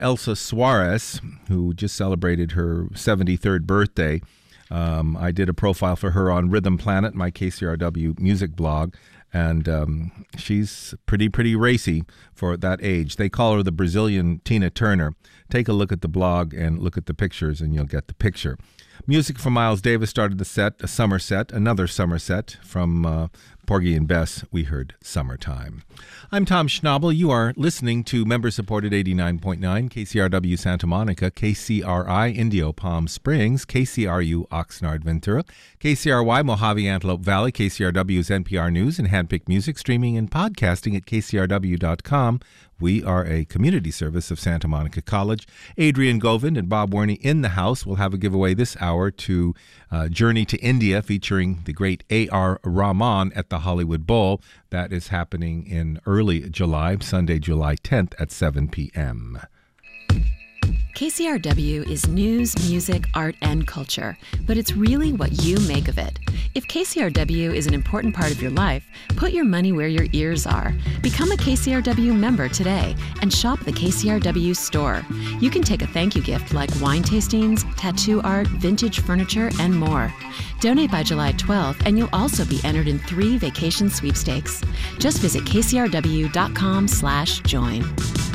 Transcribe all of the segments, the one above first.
Elsa Suarez, who just celebrated her 73rd birthday. I did a profile for her on Rhythm Planet, my KCRW music blog, and she's pretty racy for that age. They call her the Brazilian Tina Turner. Take a look at the blog and look at the pictures, and you'll get the picture. Music from Miles Davis started the set, a summer set, another summer set from Porgy and Bess. We heard Summertime. I'm Tom Schnabel. You are listening to member-supported 89.9 KCRW Santa Monica, KCRI Indio Palm Springs, KCRU Oxnard Ventura, KCRY Mojave Antelope Valley, KCRW's NPR News and handpicked music, streaming and podcasting at kcrw.com. We are a community service of Santa Monica College. Adrian Govind and Bob Werney in the house. We'll have a giveaway this hour to Journey to India featuring the great A.R. Rahman at the Hollywood Bowl. That is happening in early July, Sunday, July 10th at 7 p.m. KCRW is news, music, art, and culture, but it's really what you make of it. If KCRW is an important part of your life, put your money where your ears are. Become a KCRW member today and shop the KCRW store. You can take a thank you gift like wine tastings, tattoo art, vintage furniture, and more. Donate by July 12th, and you'll also be entered in 3 vacation sweepstakes. Just visit kcrw.com/join.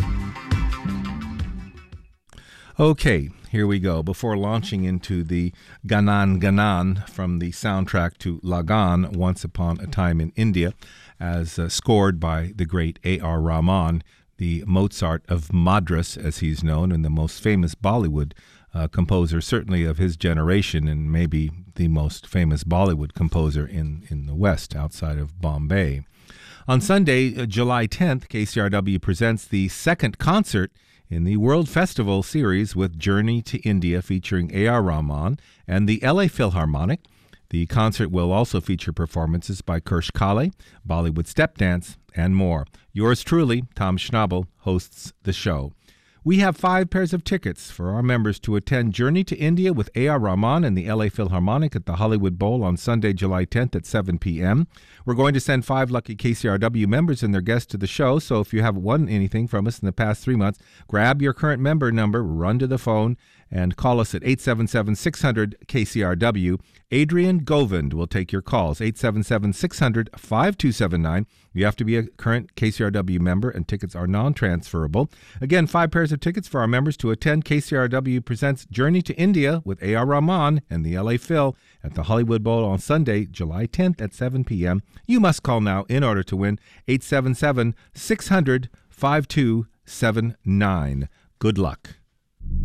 Okay, here we go. Before launching into the Ganan Ganan from the soundtrack to Lagan, Once Upon a Time in India, as scored by the great A.R. Rahman, the Mozart of Madras, as he's known, and the most famous Bollywood composer, certainly of his generation, and maybe the most famous Bollywood composer in the West, outside of Bombay. On Sunday, July 10th, KCRW presents the second concert in the World Festival series with Journey to India featuring A.R. Rahman and the L.A. Philharmonic. The concert will also feature performances by Kirsch Kale, Bollywood Step Dance, and more. Yours truly, Tom Schnabel, hosts the show. We have 5 pairs of tickets for our members to attend Journey to India with A.R. Rahman and the L.A. Philharmonic at the Hollywood Bowl on Sunday, July 10th at 7 p.m. We're going to send 5 lucky KCRW members and their guests to the show, so if you haven't won anything from us in the past 3 months, grab your current member number, run to the phone, and call us at 877-600-KCRW. Adrian Govind will take your calls, 877-600-5279. You have to be a current KCRW member, and tickets are non-transferable. Again, 5 pairs of tickets for our members to attend KCRW Presents Journey to India with A.R. Rahman and the L.A. Phil at the Hollywood Bowl on Sunday, July 10th at 7 p.m. You must call now in order to win, 877-600-5279. Good luck.